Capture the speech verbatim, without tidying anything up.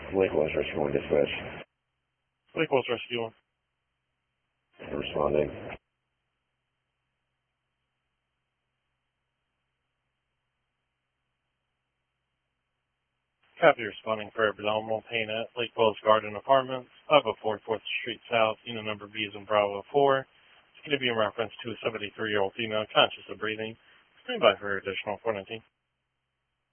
Lake West Rescue one dispatch. Lake West Rescue one. Responding. Copy, responding for abdominal pain at Lake Wells Garden Apartments, five oh four fourth Street South, unit number B is in Bravo four. It's going to be in reference to a seventy-three-year-old female conscious of breathing. Stand by for additional quarantine.